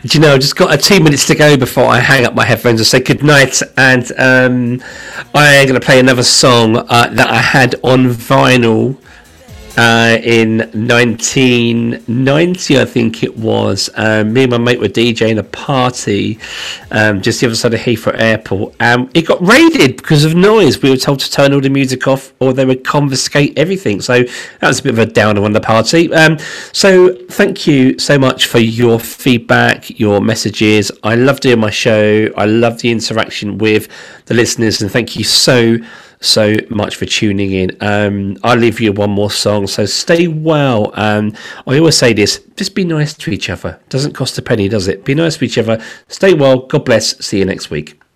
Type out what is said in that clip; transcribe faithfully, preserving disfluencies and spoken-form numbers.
Do you know, I've just got uh, two minutes to go before I hang up my headphones and say goodnight. And um, I'm going to play another song uh, that I had on vinyl uh, in nineteen ninety, I think it was. Um, me and my mate were DJing a party um, just the other side of Heathrow Airport. Um, it got raided because of noise. We were told to turn all the music off or they would confiscate everything. So that was a bit of a downer on the party. Um, so thank you so much for your feedback, your messages. I love doing my show. I love the interaction with the listeners, and thank you so so much for tuning in. um I'll leave you one more song, so stay well. um I always say this, just be nice to each other. Doesn't cost a penny, does it? Be nice to each other. Stay well. God bless. See you next week.